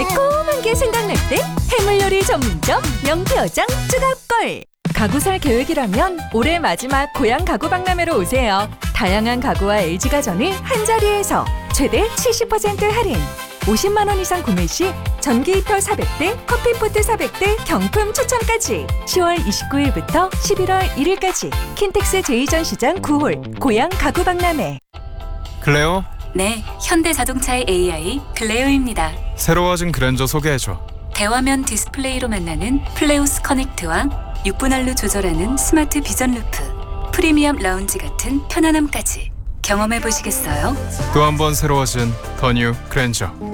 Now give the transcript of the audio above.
매콤한 게 생각날 때 해물요리 전문점 명태어장 쭈갑걸. 가구 살 계획이라면 올해 마지막 고향 가구 박람회로 오세요. 다양한 가구와 LG가전을 한자리에서 최대 70% 할인. 50만 원 이상 구매 시 전기 히터 400대, 커피포트 400대 경품 추첨까지. 10월 29일부터 11월 1일까지 킨텍스 제2전시장 9홀 고향 가구 박람회. 클레오, 네, 현대자동차의 AI 클레오입니다. 새로워진 그랜저 소개해줘. 대화면 디스플레이로 만나는 플레우스 커넥트와 6분할로 조절하는 스마트 비전 루프, 프리미엄 라운지 같은 편안함까지 경험해 보시겠어요? 또 한 번 새로워진 더 뉴 그랜저.